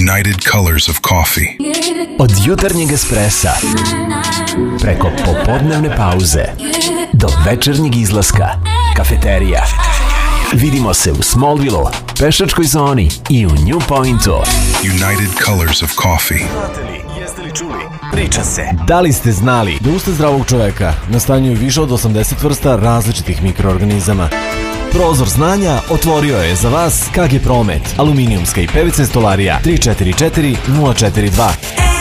United Colors of Coffee. Od jutarnjeg espressa, preko popodnevne pauze, do večernjeg izlaska, kafeterija. Vidimo se u Smallville, pešačkoj zoni i u New Pointu. United Colors of Coffee. Jeste li čuli? Priča se. Da li ste znali da usta zdravog čoveka nastanjuju više od 80 vrsta različitih mikroorganizama? Prozor znanja otvorio je za vas KG Promet, aluminijumska i PVC stolarija 344 042.